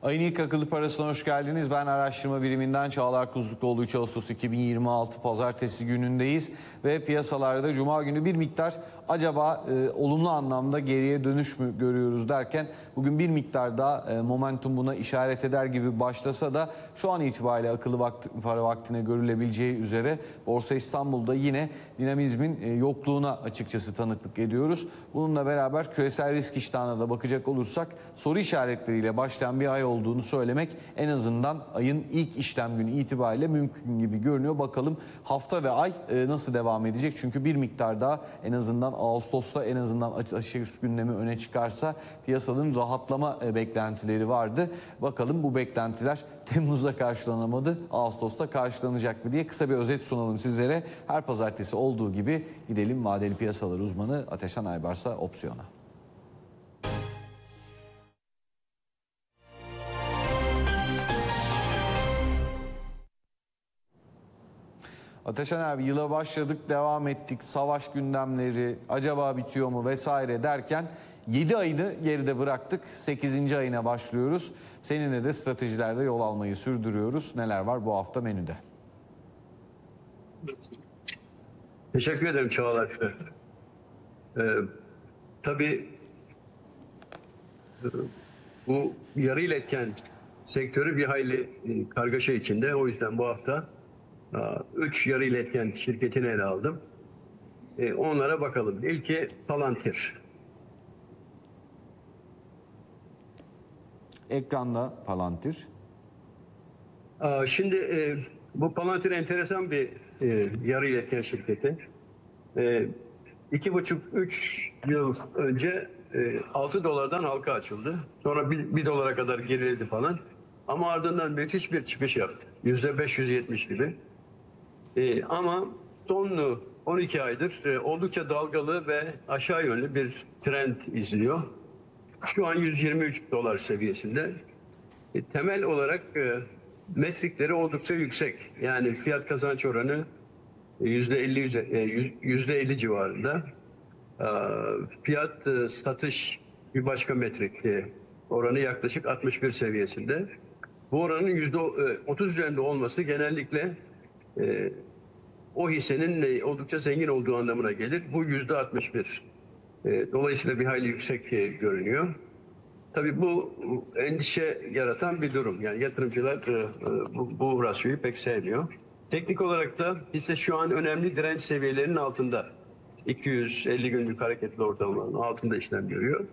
Ayın ilk akıllı parasına hoş geldiniz. Ben araştırma biriminden Çağlar Kuzlukluoğlu. 3 Ağustos 2026 Pazartesi günündeyiz ve piyasalarda Cuma günü bir miktar acaba olumlu anlamda geriye dönüş mü görüyoruz derken bugün bir miktar daha momentum buna işaret eder gibi başlasa da şu an itibariyle akıllı para vaktine görülebileceği üzere Borsa İstanbul'da yine dinamizmin yokluğuna açıkçası tanıklık ediyoruz. Bununla beraber küresel risk iştahına da bakacak olursak soru işaretleriyle başlayan bir ay olduğunu söylemek en azından ayın ilk işlem günü itibariyle mümkün gibi görünüyor. Bakalım hafta ve ay nasıl devam edecek? Çünkü bir miktar daha en azından Ağustos'ta en azından aşırı gündemi öne çıkarsa piyasanın rahatlama beklentileri vardı. Bakalım bu beklentiler Temmuz'da karşılanamadı, Ağustos'ta karşılanacak mı diye kısa bir özet sunalım sizlere. Her pazartesi olduğu gibi gidelim vadeli piyasalar uzmanı Ateşan Aybars'a opsiyona. Ateşen abi, yıla başladık, devam ettik, savaş gündemleri acaba bitiyor mu vesaire derken 7 ayını geride bıraktık, 8. ayına başlıyoruz. Seninle de stratejilerde yol almayı sürdürüyoruz. Neler var bu hafta menüde? Teşekkür ederim Çağlar. Tabii bu yarı iletken sektörü bir hayli kargaşa içinde. O yüzden bu hafta 3 yarı iletken şirketini ele aldım. Onlara bakalım. İlki Palantir. Ekranda Palantir. Şimdi bu Palantir enteresan bir yarı iletken şirketi. 2,5-3 yıl önce 6 dolardan halka açıldı. Sonra 1 dolara kadar geriledi falan. Ama ardından müthiş bir çıkış yaptı. %570 gibi. Ama son 12 aydır oldukça dalgalı ve aşağı yönlü bir trend izliyor. Şu an 123 dolar seviyesinde. Temel olarak metrikleri oldukça yüksek. Yani fiyat kazanç oranı %50 civarında. Fiyat satış bir başka metrik oranı yaklaşık 61 seviyesinde. Bu oranın %30 üzerinde olması genellikle o hissenin oldukça zengin olduğu anlamına gelir. Bu %61. Dolayısıyla bir hayli yüksek görünüyor. Tabii bu endişe yaratan bir durum. Yani yatırımcılar bu rasyoyu pek sevmiyor. Teknik olarak da hisse şu an önemli direnç seviyelerinin altında. 250 günlük hareketli ortalamanın altında işlem görüyor.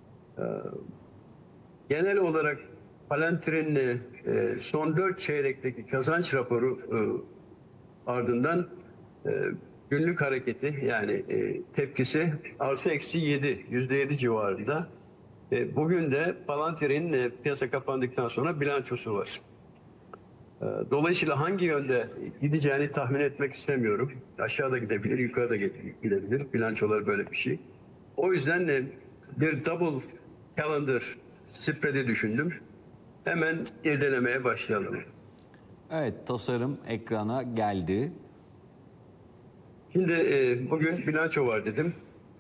Genel olarak Palantir'in son 4 çeyrekteki kazanç raporu ardından günlük hareketi yani tepkisi artı eksi 7, %7 civarında. Bugün de Palantir'in piyasa kapandıktan sonra bilançosu var. Dolayısıyla hangi yönde gideceğini tahmin etmek istemiyorum. Aşağıda gidebilir, yukarıda gidebilir. Bilançolar böyle bir şey. O yüzden bir double calendar spread'i düşündüm. Hemen irdelemeye başlayalım. Evet, tasarım ekrana geldi. Şimdi bugün bilanço var dedim.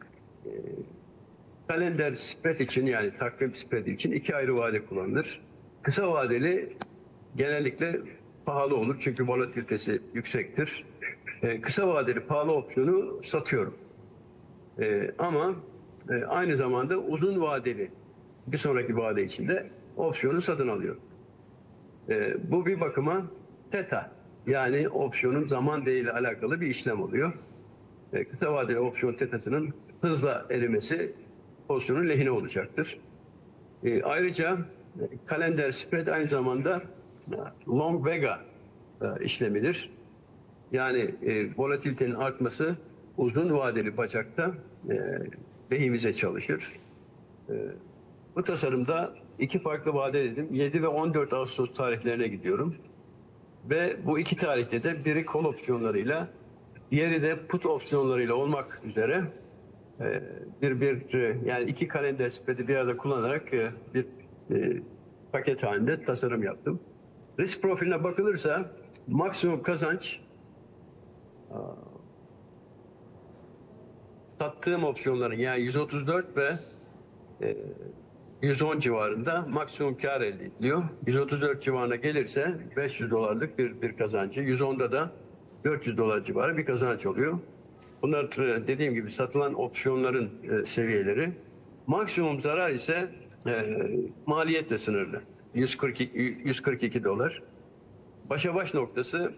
Kalender spread için yani takvim spread için 2 ayrı vade kullanılır. Kısa vadeli genellikle pahalı olur çünkü volatilitesi yüksektir. Kısa vadeli pahalı opsiyonu satıyorum. Ama aynı zamanda uzun vadeli bir sonraki vade içinde opsiyonu satın alıyorum. Bu bir bakıma teta yani opsiyonun zaman değeriyle alakalı bir işlem oluyor. Kısa vadeli opsiyon tetasının hızla erimesi pozisyonun lehine olacaktır. Ayrıca kalender spread aynı zamanda long vega işlemidir. Yani volatilitenin artması uzun vadeli bacakta lehimize çalışır. Bu tasarımda 2 farklı vade dedim. 7 ve 14 Ağustos tarihlerine gidiyorum. Ve bu 2 tarihte de biri call opsiyonlarıyla, diğeri de put opsiyonlarıyla olmak üzere yani 2 kalender spread'i bir arada kullanarak bir paket halinde tasarım yaptım. Risk profiline bakılırsa maksimum kazanç sattığım opsiyonların yani 134 ve 110 civarında maksimum kar elde ediliyor. 134 civarına gelirse 500 dolarlık bir kazancı. 110'da da 400 dolar civarı bir kazanç oluyor. Bunlar dediğim gibi satılan opsiyonların seviyeleri. Maksimum zarar ise maliyetle sınırlı. 142 dolar. Başa baş noktası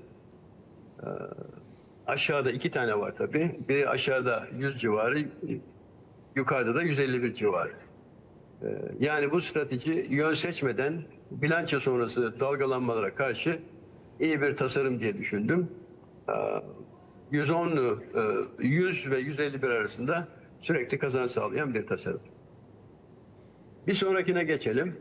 aşağıda 2 tane var tabii. Biri aşağıda 100 civarı, yukarıda da 151 civarı. Yani bu strateji yön seçmeden bilanço sonrası dalgalanmalara karşı iyi bir tasarım diye düşündüm. 100 ve 151 arasında sürekli kazanç sağlayan bir tasarım. Bir sonrakine geçelim.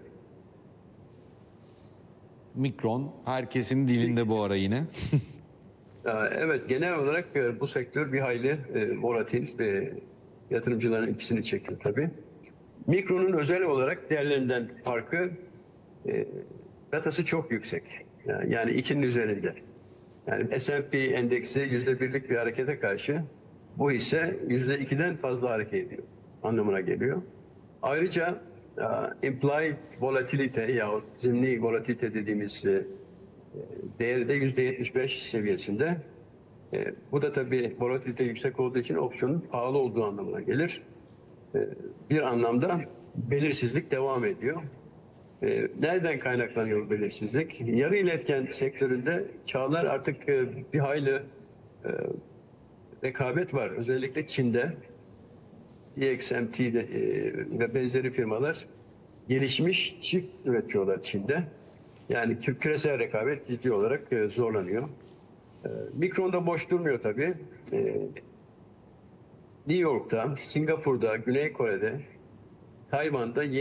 Mikron herkesin dilinde bu ara yine. Evet, genel olarak bu sektör bir hayli volatil ve yatırımcıların ikisini çekiyor tabii. Mikronun özel olarak diğerlerinden farkı datası çok yüksek. Yani 2'nin üzerinde. Yani S&P endeksi %1'lik bir harekete karşı bu hisse %2'den fazla hareket ediyor anlamına geliyor. Ayrıca implied volatilite yahut zimni volatilite dediğimiz değeri de %75 seviyesinde. Bu da tabii volatilite yüksek olduğu için opsiyonun pahalı olduğu anlamına gelir. Bir anlamda belirsizlik devam ediyor. Nereden kaynaklanıyor belirsizlik? Yarı iletken sektöründe kârlar artık bir hayli rekabet var. Özellikle Çin'de CXMT ve benzeri firmalar gelişmiş çip üretiyorlar Çin'de. Yani küresel rekabet ciddi olarak zorlanıyor. Mikron'da boş durmuyor tabii. New York'ta, Singapur'da, Güney Kore'de, Tayvan'da